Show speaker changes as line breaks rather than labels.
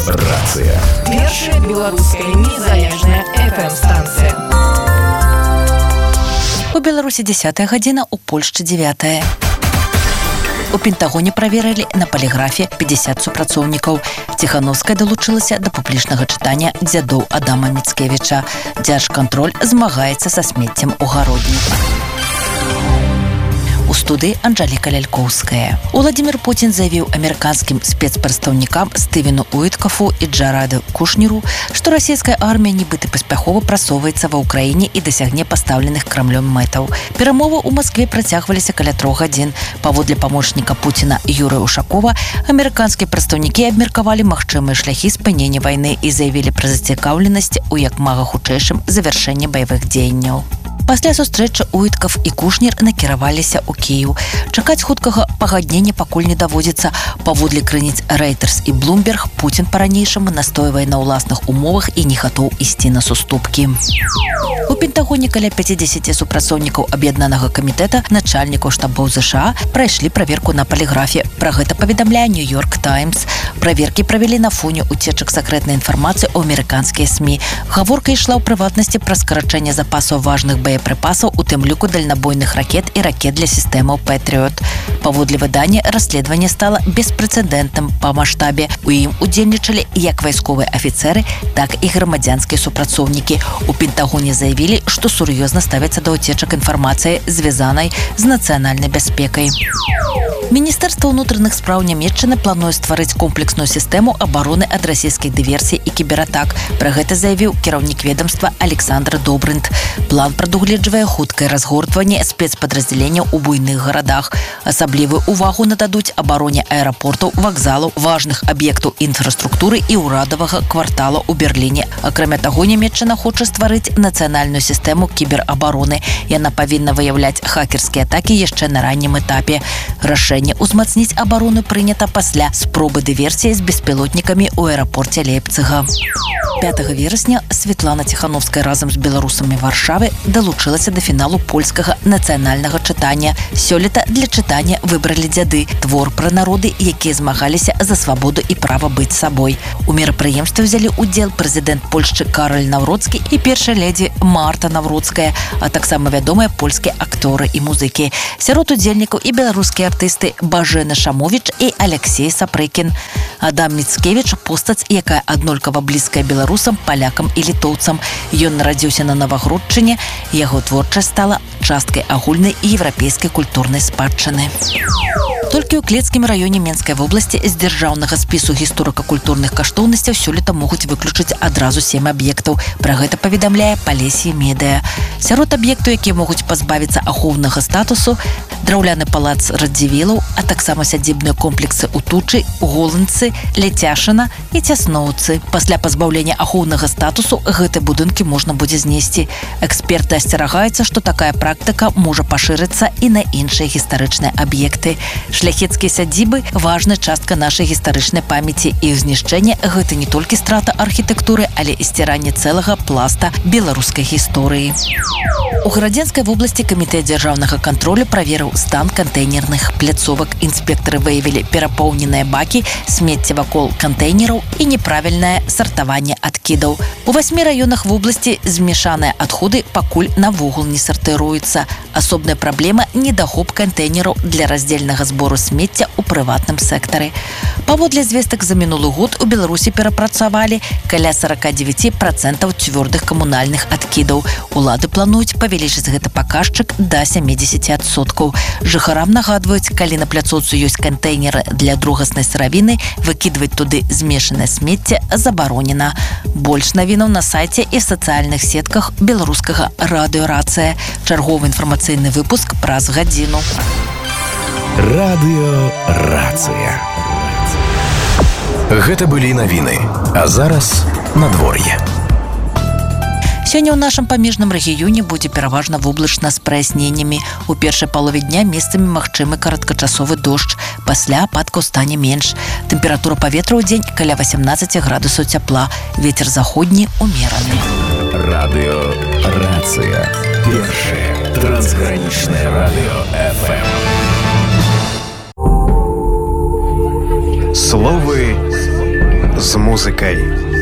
Рацыя.
Першая беларуская незалежная FM-станцыя.
У Беларусі 10 гадзіна, у Польшчы 9. У Пентагоне праверылі на паліграфе 50 супрацоўнікаў. Ціхановская далучылася да публічнага чытання дзядоў Адама Міцкевіча. Дзяржкантроль змагаецца са смеццем у гародні. У студыі Анжеліка Лялькоўская. Уладзімір Путін заявіў амерыканскім спецпрадстаўнікам Стывену Уіткафу і Джараду Кушнеру, што расійская армія нібыта паспяхова прасоўваецца ва ўкраіне і дасягне пастаўленых Крамлём мэтаў. Перамовы ў Маскве працягваліся каля 3 гадзін. Паводле памочніка Пуціна Юрыя Ушакова, амерыканскія прадстаўнікі абмеркавалі магчымыя шляхі спынення вайны і заявілі пра зацікаўленасць у як мага хутчэйшым завяршэнні баявых дзеянняў. Пасля сустрэчы Уіткаф і Кушнер накіраваліся ў Кіеў. Чакаць хуткага пагаднення пакуль не даводзіцца. Паводле крыніц Reuters і Bloomberg, Путін па-ранейшаму настойвае на ўласных умовах і не гатоў ісці на суступкі. У Пентагоне каля 50 супрацоўнікаў аб'яднанага камітэта начальнікаў штабоў ЗША прайшлі праверку на паліграфе. Пра гэта паведамляе Нью-Йорк Таймс. Праверкі правялі на фоне уцечак сакрэтнай інфармацыі ў амерыканскія СМІ. Гаворка ішла ў прыватнасці пра скарачэнне запасаў важных боепрыпасаў, у тым ліку дальнабойных ракет і ракет для сістэмаў Пэтрыот. Паводле выдання, расследаванне стала беспрэцэдэнтным па маштабе. У ім удзельнічалі як вайсковыя афіцэры, так і грамадзянскія супрацоўнікі. У Пентагоне заявілі, што сур'ёзна ставяцца да ўцечак інфармацыі, звязанай з нацыянальнай бяспекай. Міністэрства ўнутраных спраў Нямецчыны плануе стварыць комплексную сістэму абароны ад расійскіх дыверсій і кібератак. Пра гэта заявіў кіраўнік ведомства Александр Добрынт. План прадугледжвае хуткае разгортванне спецпадраздзяленняў у буйных гарадах. Асаблівую увагу нададуць абароне аэрапортаў, вакзалаў, важных аб'ектаў інфраструктуры і ўрадавага квартала ў Берліне. Акрамя таго, Нямецчына хоча стварыць нацыянальную сістэму кіберабароны. Яна павінна выяўляць хакерскія атакі яшчэ на раннім этапе. Рашэнне ўзмацніць абарону прынята пасля спробы дыверсіі з беспілотнікамі ў аэрапорце Лейпцыга. 5 верасня Светлана Ціхановская разам з беларусамі Варшавы далучылася да фіналу польскага нацыянальнага чытання. Сёлета для чытання выбралі дзяды, твор пра народы, якія змагаліся за свабоду і права быць сабой. У мерапрыемстве ўзялі ўдзел прэзідэнт Польшчы Кароль Навроцкі і першая ледзі Марта Навроцкая, а таксама вядомыя польскія акторы і музыкі. Сярод удзельнікаў і беларускія артысты Бажэна Шамовіч і Алексей Сапрыкін. Адам Міцкевіч – постаць, якая аднолькава блізкая беларусам, палякам і літоўцам. Ён нарадзіўся на Навагродчыне, яго творчасць стала часткай агульнай еўрапейскай культурнай спадчыны. Толькі ў Клецкім раёне Менскай вобласці з дзяржаўнага спісу гісторыка-культурных каштоўнасцяў сёлета могуць выключыць адразу 7 аб'ектаў. Пра гэта паведамляе Палессе Медыя. Сярод аб'ектаў, якія могуць пазбавіцца ахоўнага статусу, драўляны палац Радзівілаў, а таксама сядзібныя комплексы ў Тучы, Голанцы, Ляцяшына і Цясноўцы. Пасля пазбаўлення ахоўнага статусу гэты будынкі можна будзе знесці. Эксперты асцерагаюцца, што такая практыка можа пашырыцца і на іншыя гістарычныя аб'екты. Шляхецкія сядзібы – важная частка нашай гістарычнай памяці. Іх знішчэнне – гэта не толькі страта архітэктуры, але і сціранне цэлага пласта беларускай гісторыі. У Гарадзенскай вобласці камітэт дзяржаўнага кантролю праверыў стан кантэйнерных пляцовак. Інспектары выявілі перапоўненыя бакі, смецце вакол кантэйнераў і неправільнае сартаванне адкідаў. У 8 раёнах вобласці змешаныя адходы пакуль навогул не сартыруюцца. Асобная праблема – недахоп кантэйнераў для раздзельнага збору смецця ў прыватным сектары. Паводле звестак за минулы год у Беларусі перапрацавалі каля 49% цвёрдых камунальных адкідаў. Улады плануюць павялічыць гэты паказчык да 70%. Жыхарам нагадваюць, калі на пляцоўцы ёсць кантэйнеры для другаснай сыравіны, выкідваць туды змешанае смецце забаронена. Больш навінаў на сайце і в сацыяльных сетках беларускага радыё-рацыя. Чарговы інфармацыйны выпуск праз гадзіну.
Радыё-рацыя. Гэта былі навіны, а зараз надвор'е.
Сёння ў нашым памежным рэгіёне будзе пераважна воблачна з праясненнямі. У першай палове дня месцамі магчымы кароткачасовы дождж. Пасля ападкаў стане менш. Тэмпература паветра ў дзень каля 18 градусаў цяпла. Вецер заходні умераны.
Радыё-рацыя. Першае трансгранічнае радыё FM. Словы
с музыкой.